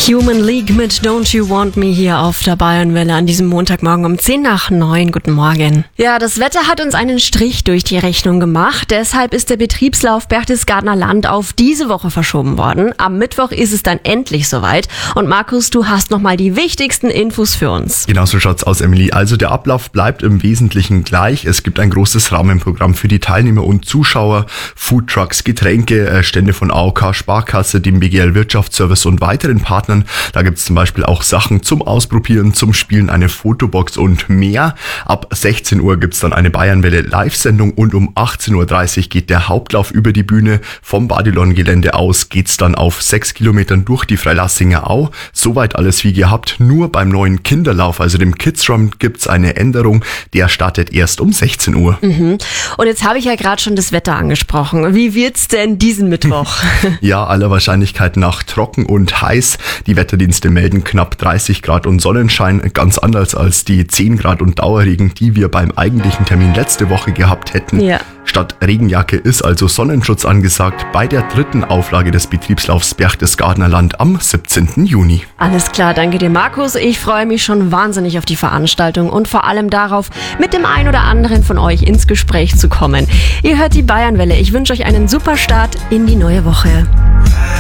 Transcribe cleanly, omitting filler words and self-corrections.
Human League mit Don't You Want Me hier auf der Bayernwelle an diesem Montagmorgen um 8:10. Guten Morgen. Ja, das Wetter hat uns einen Strich durch die Rechnung gemacht. Deshalb ist der Betriebslauf Berchtesgadener Land auf diese Woche verschoben worden. Am Mittwoch ist es dann endlich soweit. Und Markus, du hast nochmal die wichtigsten Infos für uns. Genau so schaut's aus, Emily. Also der Ablauf bleibt im Wesentlichen gleich. Es gibt ein großes Rahmenprogramm für die Teilnehmer und Zuschauer. Foodtrucks, Getränke, Stände von AOK, Sparkasse, dem BGL Wirtschaftsservice und weiteren Partnern. Da gibt's zum Beispiel auch Sachen zum Ausprobieren, zum Spielen, eine Fotobox und mehr. Ab 16 Uhr gibt's dann eine Bayernwelle Live-Sendung und um 18:30 Uhr geht der Hauptlauf über die Bühne. Vom Badilon-Gelände aus geht's dann auf 6 Kilometern durch die Freilassinger Au. Soweit alles wie gehabt. Nur beim neuen Kinderlauf, also dem Kids Run, gibt's eine Änderung. Der startet erst um 16 Uhr. Und jetzt habe ich ja gerade schon das Wetter angesprochen. Wie wird's denn diesen Mittwoch? Ja, aller Wahrscheinlichkeit nach trocken und heiß. Die Wetterdienste melden knapp 30 Grad und Sonnenschein, ganz anders als die 10 Grad und Dauerregen, die wir beim eigentlichen Termin letzte Woche gehabt hätten. Ja. Statt Regenjacke ist also Sonnenschutz angesagt bei der dritten Auflage des Betriebslaufs Berchtesgadener Land am 17. Juni. Alles klar, danke dir, Markus. Ich freue mich schon wahnsinnig auf die Veranstaltung und vor allem darauf, mit dem einen oder anderen von euch ins Gespräch zu kommen. Ihr hört die Bayernwelle. Ich wünsche euch einen super Start in die neue Woche.